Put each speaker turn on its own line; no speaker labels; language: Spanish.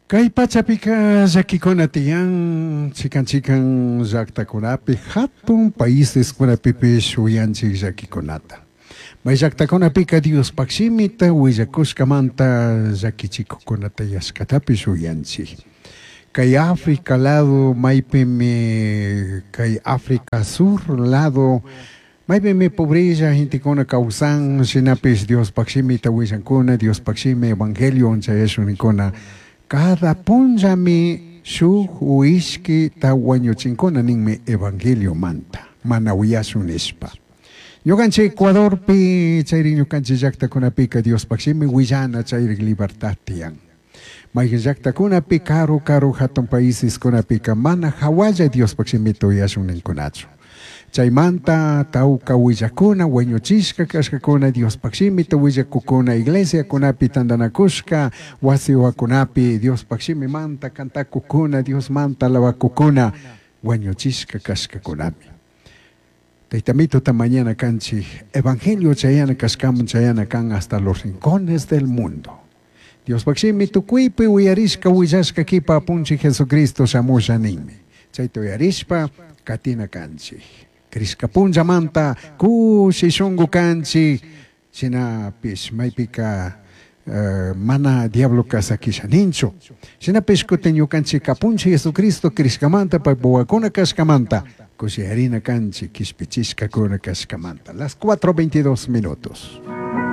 Kay pachapika llakikuna tiyan chikan llaqtakunapi hatun países kunapipish uyanchik llakikunata. May llaqtakunapika Dios paksimita willakushkamanta llakichikukunata yashkatapish uyanchik. Kay África lado maypimi kay África sur lado maypimi pobreza gentikuna kawsan shinapish Dios paksimita willankuna Dios paksimi evangelio chayashunikuna. Cada punjami su uiski ta wañuchinkuna ninmi evangelio manta mana wiyasunishpa. Ñukanchik Ecuador pi chayri ñukanchik llaqtakunapiqa Dios paksimi willana chayri libertad tiyan. Mayqin llaqtakunapi karu hatun países kunapika mana hawalla Dios paksimita wiyasun ninkunachu. Chaymanta tauka willakuna wañuchishka kashkakuna Dios paksimita willakukuna iglesia kunapi tandanakushka wasiwakunapi Dios paksimi manta kantakukuna Dios manta lawakukuna wañuchishka kashkakunapi. Taitamito ta mañana kanchi evangelio chayana kashkamun chayana kan hasta los rincones del mundo. Dios paksimi tukuipi uyarishka willashka kipa apunchi Jesucristo shamushanimi. Chayto uyarishpa katina kanchi. Kriskapunja manta kushishungu kanchi sina pish maypika mana diablo kasakishanincho sina pishkuteño kanchi kapunchi Jesucristo kriskamanta pa buwakuna kaskamanta kushi harina kanchi kispichishka kuna kaskamanta. Las 4:22 minutos.